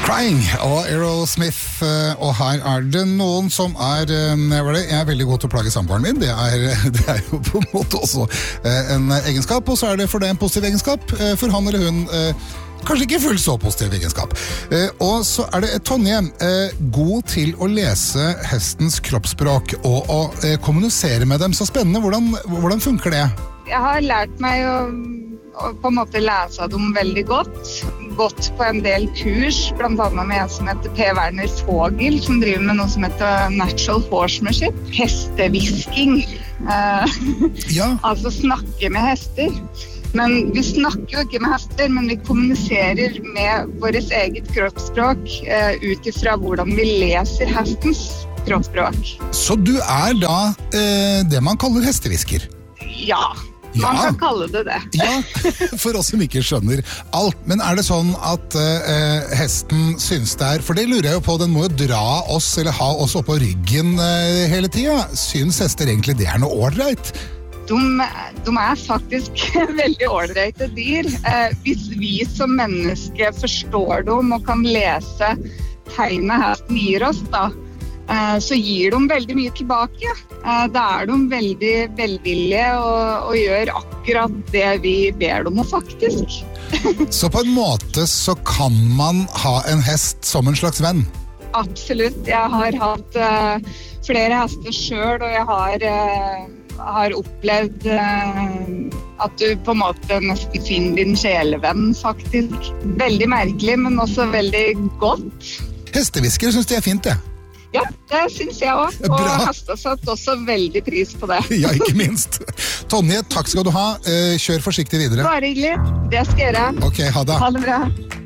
Crying og Aerosmith, og her det noen som jeg er veldig god til å plage samboeren min, det er jo på en måte også en egenskap, og så det for det en positiv egenskap, for han eller hun kanskje ikke fullt så positiv egenskap. Og så det Tonje, god til å lese hestens kroppsspråk og å kommunisere med dem, så spennende, hvordan funker det? Jeg har lært meg å på en måte lese dem veldig gått på en del kurs, blant annet med en som heter P. Werner Vogel, som driver med noe som heter Natural Horsemanship, hestevisking, altså snakke med hester. Men vi snakker jo ikke med hester, men vi kommuniserer med vårt eget kroppsspråk ut ifra hvordan vi leser hestens kroppsspråk. Så du da det man kaller hestevisker? Ja. Man kan kalle det det. Ja, for oss som ikke skjønner alt. Men det sånn at hesten syns det for det lurer jeg jo på, den må jo dra oss, eller ha oss oppå ryggen hele tiden. Syns hester egentlig det noe ordentlig? De faktisk veldig ordentlige dyr. Hvis vi som mennesker forstår dem og kan lese tegnet hesten gir oss da, så gir de veldig mye tilbake. Da de veldig velvillige og gjør akkurat det vi ber dem om faktisk. Så på en måte så kan man ha en hest som en slags venn? Absolutt. Jeg har hatt flere hester selv, og jeg har opplevd at du på en måte nesten finner din sjelevenn faktisk. Veldig merkelig, men også veldig godt. Hestevisker synes det fint, det. Ja, det synes jeg også, og hester satt også veldig pris på det. Ja, ikke minst. Tonje, takk skal du ha. Kjør forsiktig videre. Bare hyggelig, det skal jeg gjøre. Ok, ha det. Ha det bra.